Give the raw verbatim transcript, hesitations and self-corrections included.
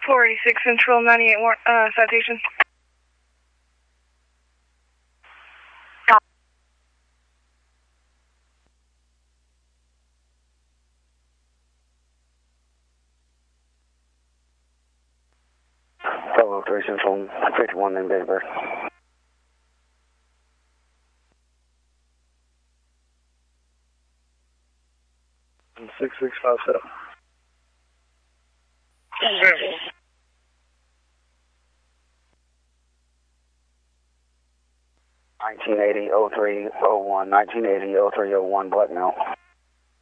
four eighty-six Central ninety-eight uh, citation. Bravo three Central fifty-one, name date of birth. six six five seven. nineteen eighty oh three oh one, nineteen eighty oh three oh one, black male.